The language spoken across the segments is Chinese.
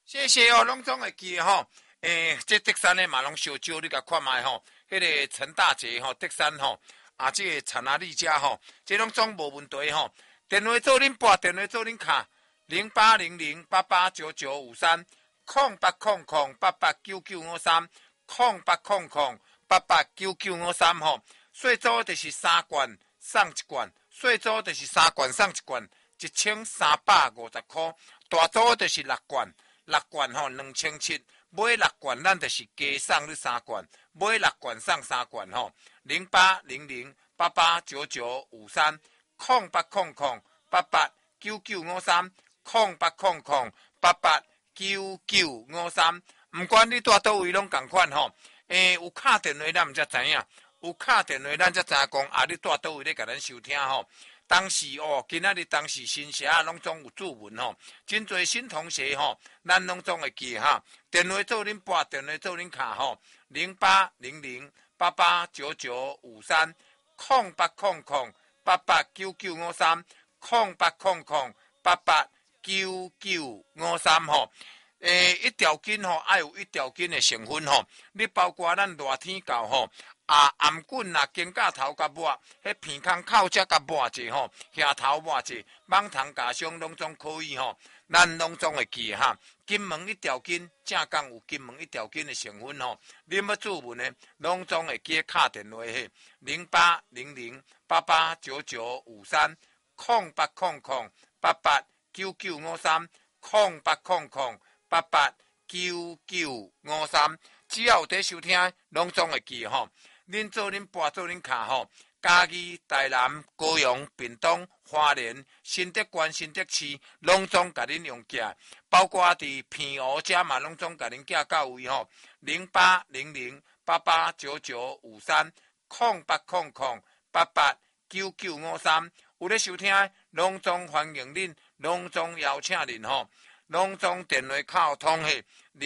谢谢哦，拢总会记吼。这德山的嘛拢烧酒，你甲看卖吼。迄个陈大姐吼，德山吼，这个陈阿丽家吼，这拢总无问题吼。电话做恁拨，电话做恁卡，0800889953，0800889953吼。税租就是3罐送1罐，税租就是3罐送1罐，1350块。大租就是6罐，6罐吼2700，买6罐咱就是加送你3罐，买6罐送3罐吼。0800889953，0800889953，不管你住倒位拢同款吼。有敲电话咱毋才知影，有敲电话咱才知影讲你住倒位咧，甲咱收听吼。当时今仔日当时新社拢总有注文吼，真侪新同学吼，咱拢总会记哈。电话做恁拨，电话做恁卡吼，0800889953，0800889953吼。一条筋吼，爱有一条筋的成分吼。你包括咱热天到吼，颔棍啦、肩胛头甲抹，迄鼻孔口舌甲抹者吼，额头抹者，蠓虫咬伤拢总可以吼。咱拢总会记哈。金门一条筋，正讲有金门一条筋的成分吼。你要注文呢，拢总会记敲电话嘿，0800889953，0800889953，只要有在收听，拢总会记吼。恁做恁拨做恁卡吼。嘉义、台南、高雄、屏东、花莲、新竹县、新竹市，拢总甲恁用寄，包括伫平湖遮嘛，拢总甲恁寄到位吼。0800889953，0800889953，有咧收听，拢总欢迎恁，拢总邀请恁吼，拢总电话靠通嘿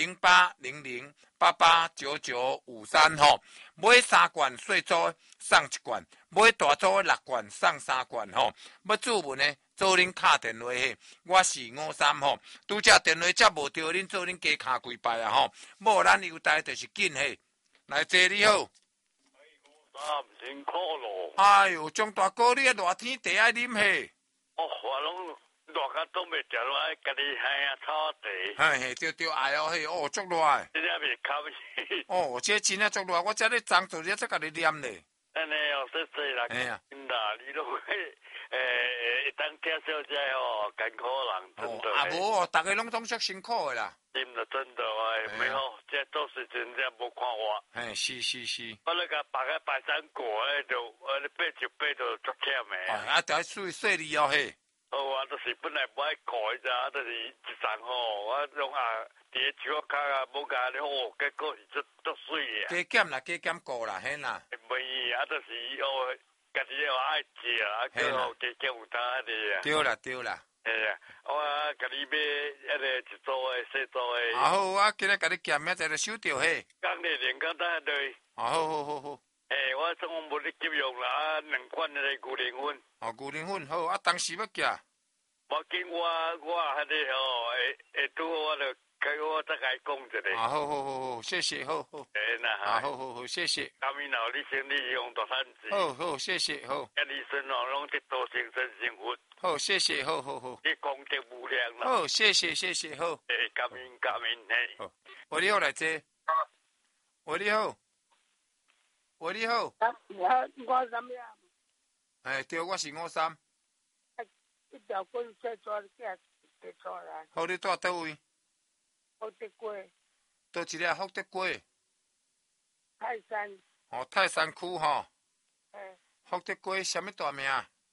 ，0800889953吼。买3罐税租送1罐，买大租6罐送3罐吼。要注文呢，做恁敲电话嘿，我是53吼。拄则电话接无着，恁做恁加敲几摆啊吼。无咱优待就是紧嘿。来坐你好。 辛苦咯。 哎呦，张大哥，你热天茶爱啉嘿。 我拢热甲都袂食落来，家己海啊炒茶。 嘿，对，哎呦嘿，足热诶。 真正袂堪死。 这真正足热，我遮咧昨做者才甲你念咧。 安尼说啦， 哎呀， 啦，你都当听小姐艰苦人真的。 无大家拢总说辛苦诶啦。 真的没好，这做事真正无看我。 是。 我咧甲白个白山过就爬就足忝诶。 就细腻哦嘿。 我就是本来不爱改咋，就是一上吼，我用伫树骹无甲你好，结果是足水诶。 加减过啦，嘿啦。 袂就是家己要爱食，叫加减有当的。 对啦。 我甲你买一组诶，细组诶。 好，我今日甲你见面在收着嘿。 讲咧连讲得对。 好。 我总无咧急用啦，2款迄个牛奶粉。 牛奶粉好，当时要寄。 无紧，我迄个会拄好，我再甲伊讲一下。 好，谢谢，好。好，谢谢。 阿明老，你先利用大产子。 好，谢谢，好。 你孙拢得多生幸福。 好，谢谢，好。 你功德无量啦。 好，谢谢，好。 感恩嘿。 好，你好来坐。你好。你好。 我怎么样？ 对，我是53。 一条棍切做寄出来。 好，你住倒位？ 福德街。 倒一个福德街？ 泰山。 泰山区吼。福德街什么大名？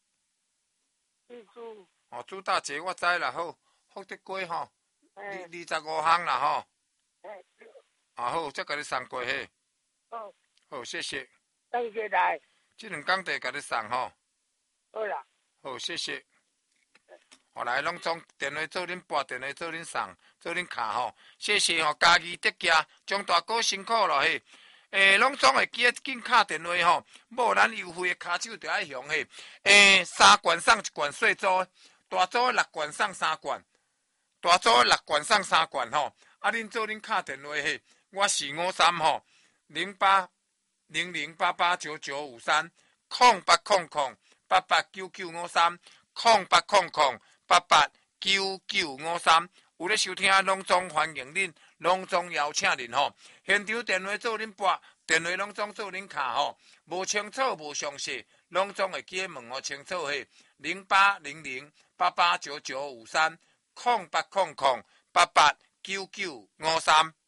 朱大姐我知啦，好。福德街吼，25巷啦吼。好，再甲你送过去。好，谢谢。 感谢来。 这2天地甲你送吼。 好啦。 好，谢谢。后来拢总电话做恁拨，电话做恁送，做恁卡吼。谢谢吼，家己得家，张大哥辛苦了嘿。拢总会记紧敲电话吼，无咱优惠的卡手就爱用嘿。3罐送1罐税租，大租6罐送3罐， 大组6罐送3罐吼，啊，恁做恁敲电话嘿，我453吼08008899530800889953，有咧收听隆中欢迎恁，隆中邀请恁吼，现场电话做恁拨，电话隆中做恁敲吼，无清楚无详细，隆中会记问哦清楚嘿，08008899530800889953。